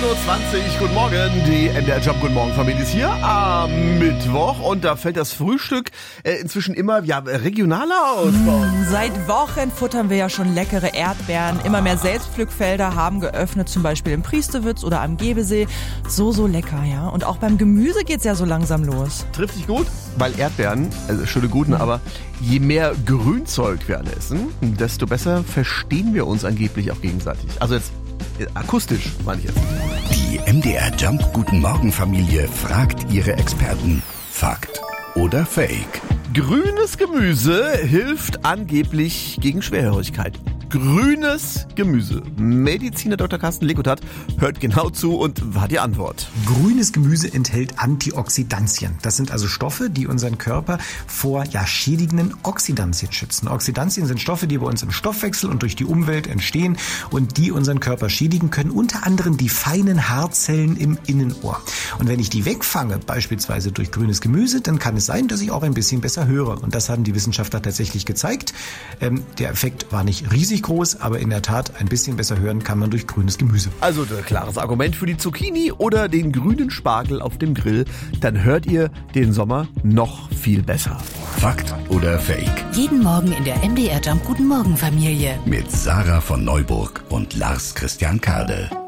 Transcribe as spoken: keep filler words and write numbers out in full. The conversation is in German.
Uhr zwanzig, guten Morgen, die M D R Jump Guten Morgen Familie ist hier am Mittwoch und da fällt das Frühstück äh, inzwischen immer ja, regionaler aus. Mm, seit Wochen futtern wir ja schon leckere Erdbeeren, immer mehr Selbstpflückfelder haben geöffnet, zum Beispiel im Priestewitz oder am Gebesee. So, so lecker, ja. Und auch beim Gemüse geht's ja so langsam los. Trifft sich gut, weil Erdbeeren, also schöne guten, aber je mehr Grünzeug wir alle essen, desto besser verstehen wir uns angeblich auch gegenseitig. Also jetzt akustisch, meine ich jetzt. Die M D R Jump Guten Morgen Familie fragt ihre Experten. Fakt oder Fake? Grünes Gemüse hilft angeblich gegen Schwerhörigkeit. Grünes Gemüse. Mediziner Doktor Carsten Lekutat hört genau zu und hat die Antwort. Grünes Gemüse enthält Antioxidantien. Das sind also Stoffe, die unseren Körper vor ja, schädigenden Oxidantien schützen. Oxidantien sind Stoffe, die bei uns im Stoffwechsel und durch die Umwelt entstehen und die unseren Körper schädigen können, unter anderem die feinen Haarzellen im Innenohr. Und wenn ich die wegfange, beispielsweise durch grünes Gemüse, dann kann es sein, dass ich auch ein bisschen besser höre. Und das haben die Wissenschaftler tatsächlich gezeigt. Ähm, der Effekt war nicht riesig groß, aber in der Tat ein bisschen besser hören kann man durch grünes Gemüse. Also ein klares Argument für die Zucchini oder den grünen Spargel auf dem Grill. Dann hört ihr den Sommer noch viel besser. Fakt oder Fake? Jeden Morgen in der M D R Jump Guten Morgen Familie. Mit Sarah von Neuburg und Lars Christian Kade.